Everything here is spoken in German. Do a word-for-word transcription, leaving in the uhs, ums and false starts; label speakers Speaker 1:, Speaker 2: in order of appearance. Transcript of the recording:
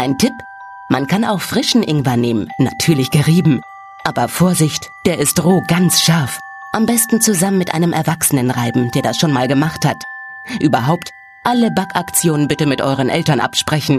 Speaker 1: Ein Tipp: Man kann auch frischen Ingwer nehmen, natürlich gerieben. Aber Vorsicht, der ist roh ganz scharf. Am besten zusammen mit einem Erwachsenen reiben, der das schon mal gemacht hat. Überhaupt, alle Backaktionen bitte mit euren Eltern absprechen.